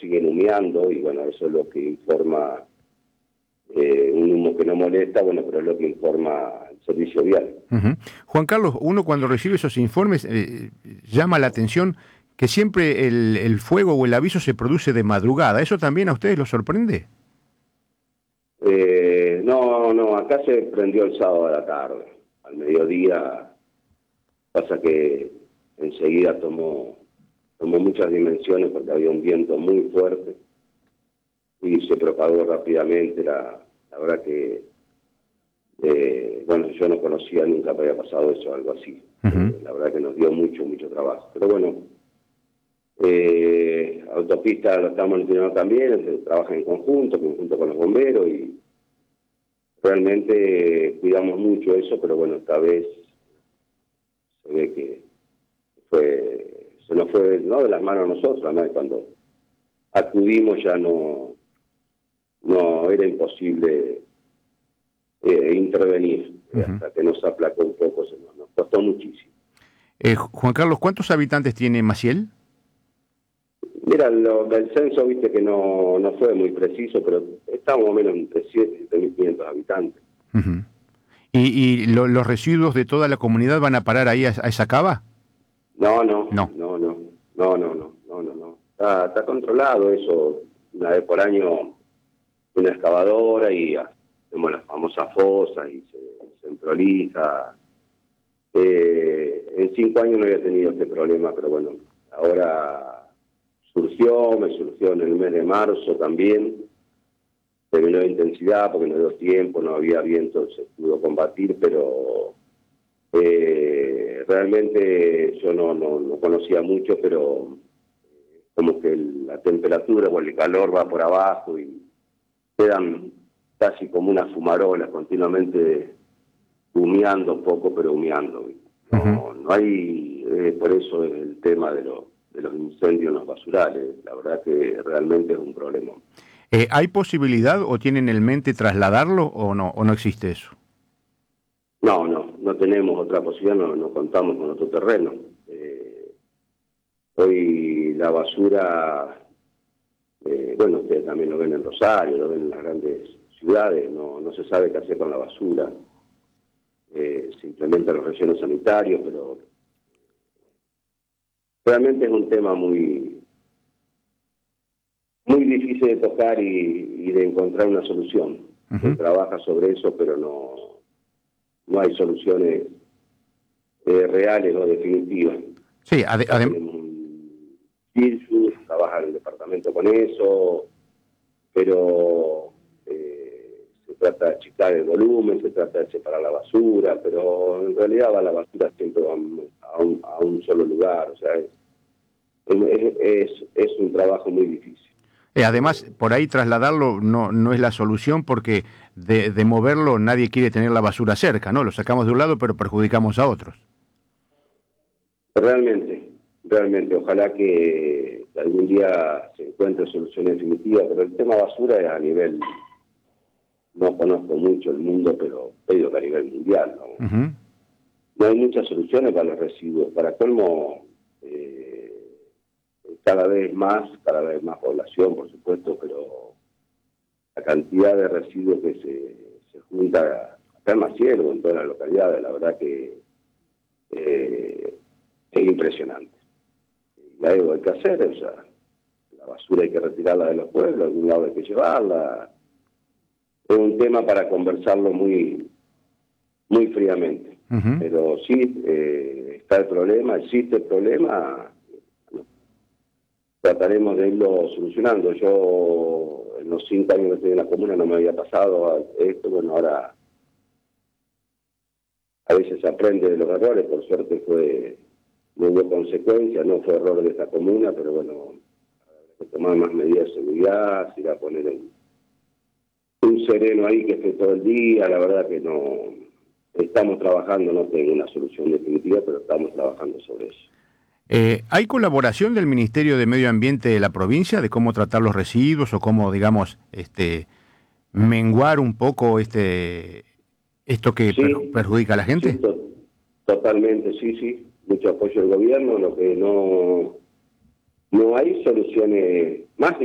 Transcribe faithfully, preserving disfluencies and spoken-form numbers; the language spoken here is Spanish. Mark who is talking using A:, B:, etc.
A: siguen humeando y bueno, eso es lo que informa, eh, un humo que no molesta, bueno, pero es lo que informa el servicio vial.
B: Uh-huh. Juan Carlos, uno cuando recibe esos informes eh, llama la atención que siempre el, el fuego o el aviso se produce de madrugada. ¿Eso también a ustedes los sorprende?
A: Eh, no, no, acá se prendió el sábado a la tarde, al mediodía. Pasa que enseguida tomó, tomó muchas dimensiones porque había un viento muy fuerte y se propagó rápidamente. La, la verdad que, eh, bueno, yo no conocía, nunca me había pasado eso, algo así. Uh-huh. Eh, la verdad que nos dio mucho, mucho trabajo. Pero bueno, eh, autopista lo estamos monitoreando también, trabajan en conjunto, conjunto con los bomberos y realmente cuidamos mucho eso, pero bueno, esta vez se ve que fue, se nos fue, no de las manos a nosotros, ¿no? Cuando acudimos ya no, no era imposible eh, intervenir, uh-huh. Hasta que nos aplacó un poco, se nos, nos costó muchísimo.
B: Eh, Juan Carlos, ¿cuántos habitantes tiene Maciel?
A: Mira, lo del censo, viste que no, no fue muy preciso, pero estamos más o menos entre siete y siete mil quinientos habitantes.
B: Uh-huh. ¿Y, y lo, los residuos de toda la comunidad van a parar ahí a, a esa cava?
A: No, no,
B: no,
A: no, no, no, no, no, no, no, no. Está, está controlado eso. Una vez por año una excavadora y hacemos las famosas fosas y se, se prolija. Eh, en cinco años no había tenido este problema, pero bueno, ahora surgió, me surgió en el mes de marzo también. Terminó de intensidad porque no dio tiempo, no había viento, se pudo combatir, pero eh, realmente yo no, no, no conocía mucho, pero como que el, la temperatura o el calor va por abajo y quedan casi como una fumarola, continuamente humeando un poco, pero humeando. No, uh-huh. no hay, eh, por eso es el tema de, lo, de los incendios en los basurales, la verdad que realmente es un problema.
B: Eh, ¿Hay posibilidad o tienen en mente trasladarlo o no, o no existe eso?
A: No, no, no tenemos otra posibilidad, no, no contamos con otro terreno. Eh, hoy la basura, eh, bueno, ustedes también lo ven en Rosario, lo ven en las grandes ciudades, no, no se sabe qué hacer con la basura. Eh, se implementan los rellenos sanitarios, pero realmente es un tema muy... muy difícil de tocar y, y de encontrar una solución. Uh-huh. Se trabaja sobre eso, pero no, no hay soluciones eh, reales o definitivas.
B: Sí, ade- adem-
A: tenemos un Cirsus, trabaja en el departamento con eso, pero eh, se trata de achicar el volumen, se trata de separar la basura, pero en realidad va la basura siempre a un, a un, a un solo lugar, o sea, es, es, es, es un trabajo muy difícil.
B: Eh, además, por ahí trasladarlo no, no es la solución porque de, de moverlo nadie quiere tener la basura cerca, ¿no? Lo sacamos de un lado pero perjudicamos a otros.
A: Realmente, realmente, ojalá que algún día se encuentre solución definitiva, pero el tema basura es a nivel, no conozco mucho el mundo, pero digo que a nivel mundial, ¿no? Uh-huh. No hay muchas soluciones para los residuos, para colmo... Eh, cada vez más, cada vez más población, por supuesto, pero la cantidad de residuos que se, se junta acá en Maciel o en todas las localidades, la verdad que eh, es impresionante. Y algo hay que hacer, o sea, la basura hay que retirarla de los pueblos, a algún lado hay que llevarla. Es un tema para conversarlo muy, muy fríamente. Uh-huh. Pero sí, eh, está el problema, existe el problema... trataremos de irlo solucionando. Yo en los cinco años que estoy en la comuna no me había pasado esto, bueno, ahora a veces se aprende de los errores, por suerte fue, no hubo consecuencias, no fue error de esta comuna, pero bueno, hay que tomar más medidas de seguridad, se irá a poner un, un sereno ahí que esté todo el día, la verdad que no, estamos trabajando, no tengo una solución definitiva, pero estamos trabajando sobre eso.
B: Eh, ¿Hay colaboración del Ministerio de Medio Ambiente de la provincia de cómo tratar los residuos o cómo, digamos, este, menguar un poco este esto que sí, perju- perjudica a la gente?
A: Sí, to- totalmente, sí, sí. Mucho apoyo del gobierno, lo que no, no hay soluciones más